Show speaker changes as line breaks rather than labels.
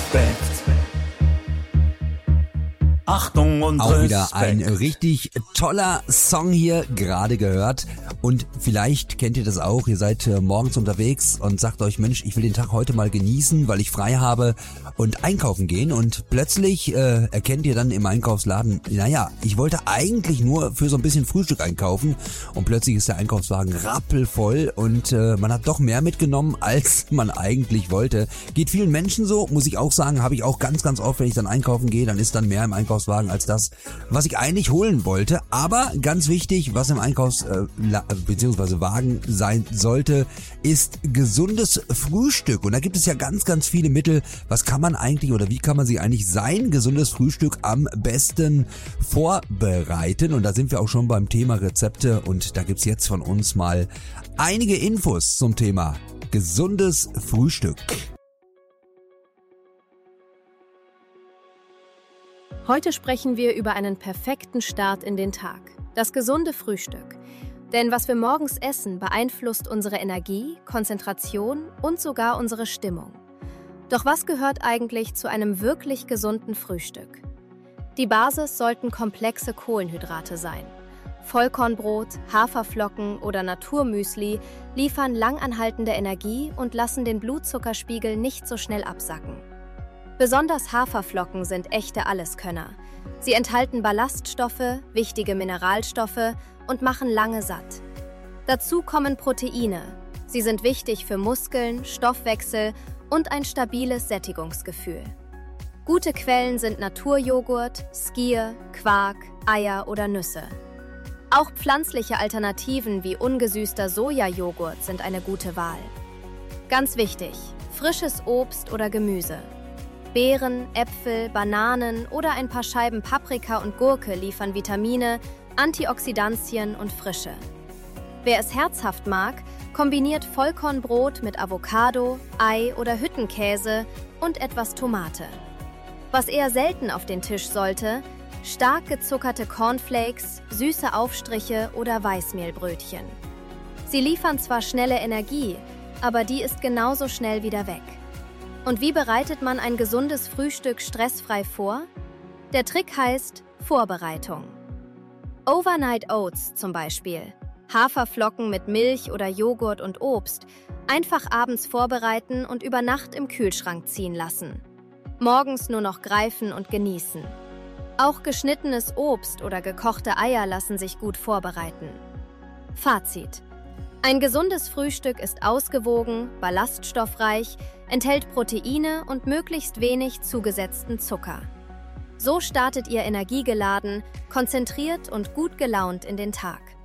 Respekt. Achtung und
Auch wieder
Respekt.
ein richtig toller Song hier gerade gehört. Und vielleicht kennt ihr das auch, ihr seid morgens unterwegs und sagt euch, Mensch, ich will den Tag heute mal genießen, weil ich frei habe und einkaufen gehen. Und plötzlich erkennt ihr dann im Einkaufsladen, naja, ich wollte eigentlich nur für so ein bisschen Frühstück einkaufen. Und plötzlich ist der Einkaufswagen rappelvoll und man hat doch mehr mitgenommen, als man eigentlich wollte. Geht vielen Menschen so, muss ich auch sagen, habe ich auch ganz, ganz oft, wenn ich dann einkaufen gehe, dann ist dann mehr im Einkaufswagen als das, was ich eigentlich holen wollte. Aber ganz wichtig, was im bzw. Wagen sein sollte, ist gesundes Frühstück. Und da gibt es ja ganz, ganz viele Mittel. Was kann man eigentlich oder wie kann man sich eigentlich sein gesundes Frühstück am besten vorbereiten? Und da sind wir auch schon beim Thema Rezepte und da gibt's jetzt von uns mal einige Infos zum Thema gesundes Frühstück.
Heute sprechen wir über einen perfekten Start in den Tag, das gesunde Frühstück. Denn was wir morgens essen, beeinflusst unsere Energie, Konzentration und sogar unsere Stimmung. Doch was gehört eigentlich zu einem wirklich gesunden Frühstück? Die Basis sollten komplexe Kohlenhydrate sein. Vollkornbrot, Haferflocken oder Naturmüsli liefern langanhaltende Energie und lassen den Blutzuckerspiegel nicht so schnell absacken. Besonders Haferflocken sind echte Alleskönner. Sie enthalten Ballaststoffe, wichtige Mineralstoffe und machen lange satt. Dazu kommen Proteine. Sie sind wichtig für Muskeln, Stoffwechsel und ein stabiles Sättigungsgefühl. Gute Quellen sind Naturjoghurt, Skyr, Quark, Eier oder Nüsse. Auch pflanzliche Alternativen wie ungesüßter Sojajoghurt sind eine gute Wahl. Ganz wichtig, frisches Obst oder Gemüse. Beeren, Äpfel, Bananen oder ein paar Scheiben Paprika und Gurke liefern Vitamine, Antioxidantien und Frische. Wer es herzhaft mag, kombiniert Vollkornbrot mit Avocado, Ei oder Hüttenkäse und etwas Tomate. Was eher selten auf den Tisch sollte, stark gezuckerte Cornflakes, süße Aufstriche oder Weißmehlbrötchen. Sie liefern zwar schnelle Energie, aber die ist genauso schnell wieder weg. Und wie bereitet man ein gesundes Frühstück stressfrei vor? Der Trick heißt Vorbereitung. Overnight Oats zum Beispiel. Haferflocken mit Milch oder Joghurt und Obst. Einfach abends vorbereiten und über Nacht im Kühlschrank ziehen lassen. Morgens nur noch greifen und genießen. Auch geschnittenes Obst oder gekochte Eier lassen sich gut vorbereiten. Fazit: Ein gesundes Frühstück ist ausgewogen, ballaststoffreich, enthält Proteine und möglichst wenig zugesetzten Zucker. So startet ihr energiegeladen, konzentriert und gut gelaunt in den Tag.